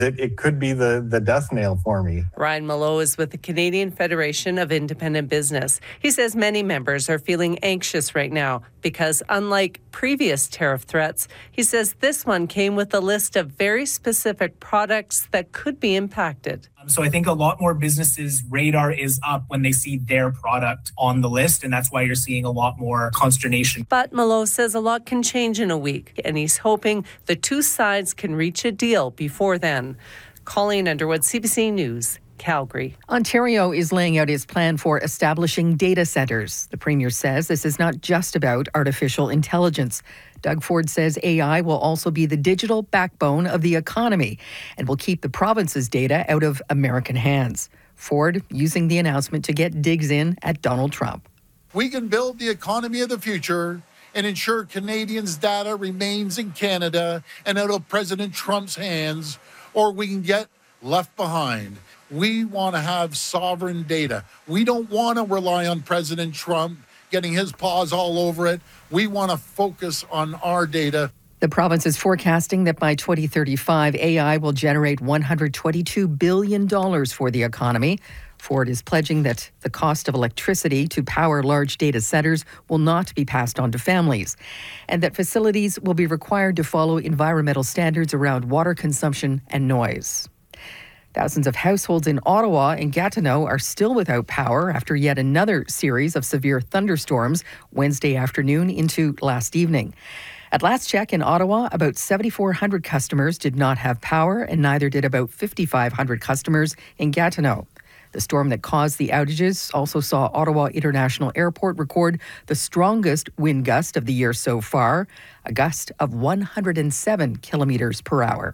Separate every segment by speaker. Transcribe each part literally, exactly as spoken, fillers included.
Speaker 1: It, it could be the, the death nail for me.
Speaker 2: Ryan Mallow is with the Canadian Federation of Independent Business. He says many members are feeling anxious right now because unlike previous tariff threats, he says this one came with a list of very specific products that could be impacted.
Speaker 3: So I think a lot more businesses' radar is up when they see their product on the list, and that's why you're seeing a lot more consternation.
Speaker 2: But Mallow says a lot can change in a week, and he's hoping the two sides can reach a deal before then. Colleen Underwood, C B C News, Calgary.
Speaker 4: Ontario is laying out its plan for establishing data centres. The Premier says this is not just about artificial intelligence. Doug Ford says A I will also be the digital backbone of the economy and will keep the province's data out of American hands. Ford using the announcement to get digs in at Donald Trump.
Speaker 5: We can build the economy of the future and ensure Canadians' data remains in Canada and out of President Trump's hands, or we can get left behind. We want to have sovereign data. We don't want to rely on President Trump getting his paws all over it. We want to focus on our data.
Speaker 4: The province is forecasting that by twenty thirty-five, A I will generate one hundred twenty-two billion dollars for the economy. Ford is pledging that the cost of electricity to power large data centres will not be passed on to families, and that facilities will be required to follow environmental standards around water consumption and noise. Thousands of households in Ottawa and Gatineau are still without power after yet another series of severe thunderstorms Wednesday afternoon into last evening. At last check in Ottawa, about seven thousand four hundred customers did not have power, and neither did about five thousand five hundred customers in Gatineau. The storm that caused the outages also saw Ottawa International Airport record the strongest wind gust of the year so far, a gust of one hundred seven kilometres per hour.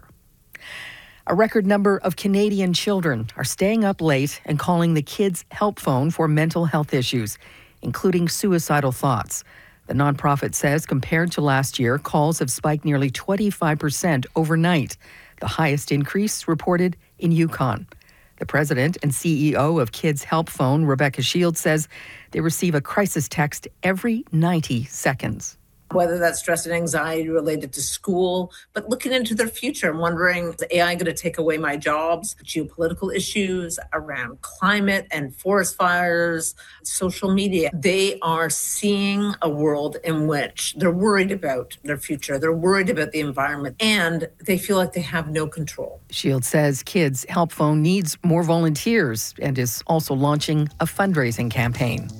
Speaker 4: A record number of Canadian children are staying up late and calling the Kids Help Phone for mental health issues, including suicidal thoughts. The nonprofit says compared to last year, calls have spiked nearly twenty-five percent overnight, the highest increase reported in Yukon. The president and C E O of Kids Help Phone, Rebecca Shields, says they receive a crisis text every ninety seconds.
Speaker 6: Whether that's stress and anxiety related to school, but looking into their future and wondering, is A I going to take away my jobs? Geopolitical issues around climate and forest fires, social media. They are seeing a world in which they're worried about their future. They're worried about the environment, and they feel like they have no control.
Speaker 4: Shields says Kids Help Phone needs more volunteers and is also launching a fundraising campaign.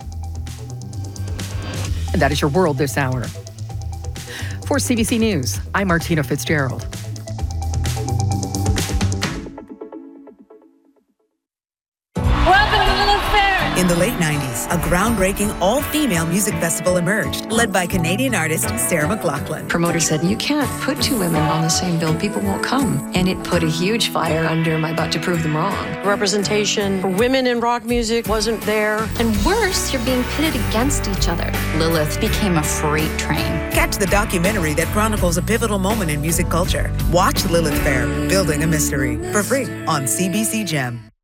Speaker 4: And that is your world this hour. For C B C News, I'm Martina Fitzgerald.
Speaker 7: Welcome to Lilith Fair.
Speaker 8: In the late nineties, a groundbreaking all-female music festival emerged, led by Canadian artist Sarah McLachlan.
Speaker 9: Promoter said, you can't put two women on the same bill. People won't come. And it put a huge fire under my butt to prove them wrong.
Speaker 10: Representation for women in rock music wasn't there.
Speaker 11: And worse, you're being pitted against each other.
Speaker 12: Lilith became a freight train.
Speaker 8: Catch the documentary that chronicles a pivotal moment in music culture. Watch Lilith Fair, Building a Mystery, for free on C B C Gem.